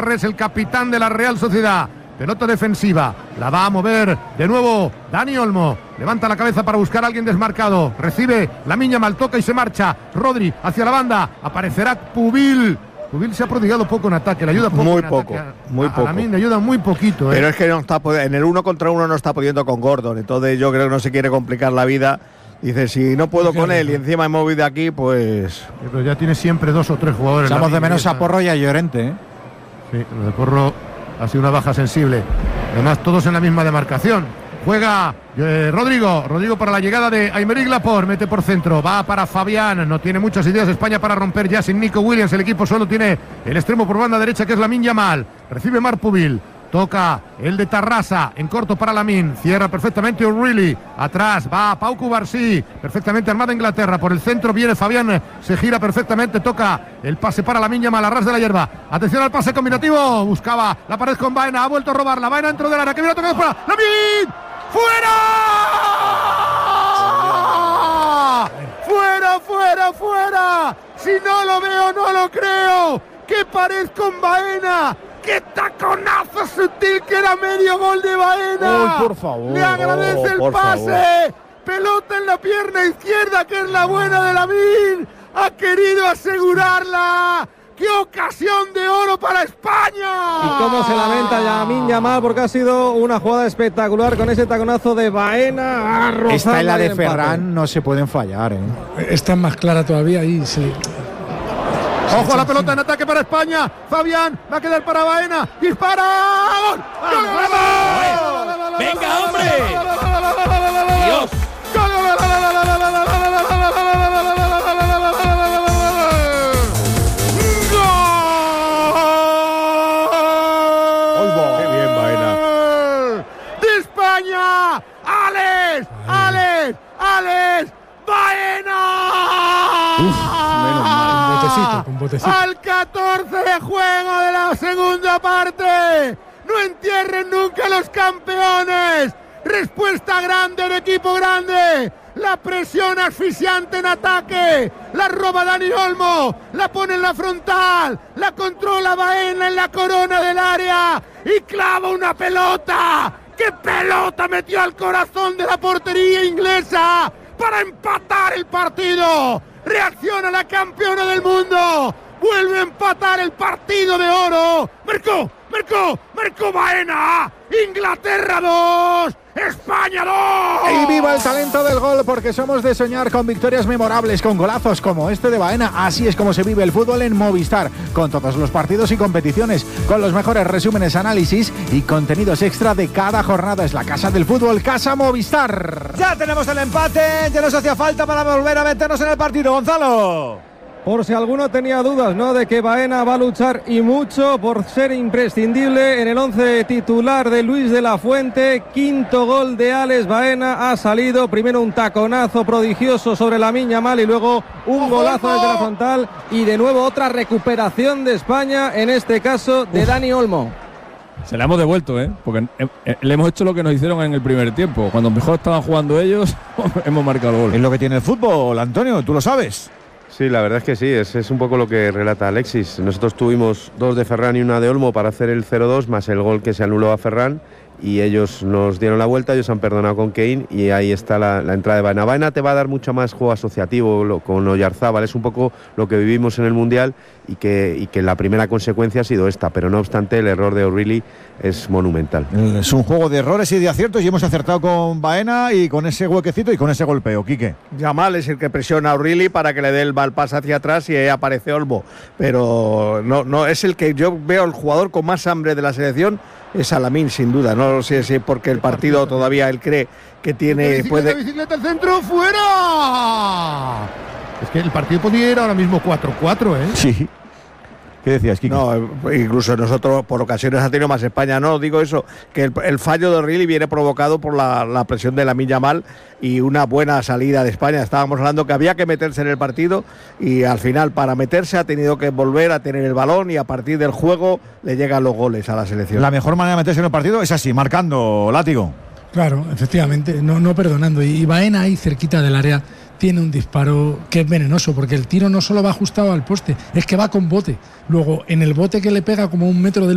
Torres, el capitán de la Real Sociedad. Pelota defensiva, la va a mover de nuevo Dani Olmo. Levanta la cabeza para buscar a alguien desmarcado. Recibe Lamine Yamal, toca y se marcha. Rodri hacia la banda, aparecerá Pubil. Pubil se ha prodigado poco en ataque, le ayuda poco. Muy en poco, ataque. muy poco. Lamine le ayuda muy poquito. Pero es que no está, en el 1 contra 1 no está pudiendo con Gordon. Entonces yo creo que no se quiere complicar la vida. Dice, si no puedo con él y encima he movido aquí, pues... Pero ya tiene siempre 2 o 3 jugadores. Echamos de menos a Porro y a Llorente, ¿eh? Sí, lo de Porro ha sido una baja sensible. Además, todos en la misma demarcación. Juega Rodrigo para la llegada de Aymeric Laporte. Mete por centro, va para Fabián. No tiene muchas ideas España para romper ya sin Nico Williams. El equipo solo tiene el extremo por banda derecha, que es Lamine Yamal. Recibe Marc Pubil. Toca el de Tarrasa, en corto para Lamine, cierra perfectamente O'Reilly, atrás va Pau Cubarsí, perfectamente armada Inglaterra, por el centro viene Fabián, se gira perfectamente, toca el pase para Lamine Yamal, a ras de la hierba, atención al pase combinativo, buscaba la pared con Baena, ha vuelto a robarla, Baena dentro del área, que viene a tocar para Lamine, ¡fuera! ¡Fuera! Si no lo veo, no lo creo, ¡qué pared con Baena! ¡Qué taconazo sutil, que era medio gol de Baena! ¡Oh, por favor! Le agradece el pase. Favor. Pelota en la pierna izquierda, que es la buena de Lamine. Ha querido asegurarla. ¡Qué ocasión de oro para España! Y cómo se lamenta Lamine Yamal, porque ha sido una jugada espectacular con ese taconazo de Baena. Esta y la de Ferran no se pueden fallar, ¿eh? Esta es más clara todavía y sí. Ojo a la pelota en ataque para España. Fabián va a quedar para Baena. ¡Dispara! ¡Gol! ¡Venga, hombre! ¡Dios! ¡Qué bien, Baena! ¡De España! ¡Alex! ¡Baena! Un botecito. Al 14 de juego de la segunda parte. No entierren nunca a los campeones. Respuesta grande del equipo grande. La presión asfixiante en ataque. La roba Dani Olmo. La pone en la frontal. La controla Baena en la corona del área. Y clava una pelota. ¡Qué pelota metió al corazón de la portería inglesa! Para empatar el partido. Reacciona la campeona del mundo. Vuelve a empatar el partido de oro. Marcó Baena. Inglaterra 2, España 2. Y viva el talento del gol, porque somos de soñar con victorias memorables, con golazos como este de Baena. Así es como se vive el fútbol en Movistar, con todos los partidos y competiciones, con los mejores resúmenes, análisis y contenidos extra de cada jornada. Es la casa del fútbol, Casa Movistar. Ya tenemos el empate, ya nos hacía falta para volver a meternos en el partido, Gonzalo. Por si alguno tenía dudas, ¿no?, de que Baena va a luchar y mucho por ser imprescindible en el 11 titular de Luis de la Fuente. Quinto gol de Alex Baena, ha salido primero un taconazo prodigioso sobre Lamine Yamal y luego un golazo desde la frontal y de nuevo otra recuperación de España, en este caso de Dani Olmo. Se la hemos devuelto, porque le hemos hecho lo que nos hicieron en el primer tiempo. Cuando mejor estaban jugando ellos, hemos marcado el gol. Es lo que tiene el fútbol, Antonio, tú lo sabes. Sí, la verdad es que sí, es un poco lo que relata Alexis. Nosotros tuvimos 2 de Ferran y 1 de Olmo para hacer el 0-2, más el gol que se anuló a Ferran, y ellos nos dieron la vuelta, ellos han perdonado con Kane, y ahí está la entrada de Baena. Baena te va a dar mucho más juego asociativo con Oyarzábal, es un poco lo que vivimos en el Mundial, y que la primera consecuencia ha sido esta, pero no obstante el error de O'Reilly es monumental. Es un juego de errores y de aciertos, y hemos acertado con Baena y con ese huequecito y con ese golpeo, Quique. Yamal es el que presiona a O'Reilly para que le dé el mal pase hacia atrás y ahí aparece Olmo, pero no es el que yo veo el jugador con más hambre de la selección. Es a Lamine, sin duda. No sé si porque el partido todavía él cree que tiene. Bicicleta al centro, fuera. Es que el partido podía ir ahora mismo 4-4, ¿eh? Sí. ¿Qué decías, Kiki? No, incluso nosotros por ocasiones ha tenido más España. No, digo eso, que el fallo de O'Reilly viene provocado por la presión de Lamine Yamal y una buena salida de España. Estábamos hablando que había que meterse en el partido y al final para meterse ha tenido que volver a tener el balón y a partir del juego le llegan los goles a la selección. La mejor manera de meterse en el partido es así, marcando, Látigo. Claro, efectivamente, no perdonando. Y Baena ahí cerquita del área tiene un disparo que es venenoso, porque el tiro no solo va ajustado al poste, es que va con bote. Luego, en el bote que le pega como 1 metro del